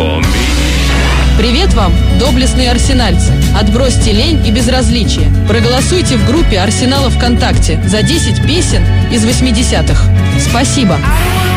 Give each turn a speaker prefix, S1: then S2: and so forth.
S1: for me.
S2: Привет вам, доблестные арсенальцы! Отбросьте лень и безразличие. Проголосуйте в группе Арсенала ВКонтакте за 10 песен из 80-х. Спасибо!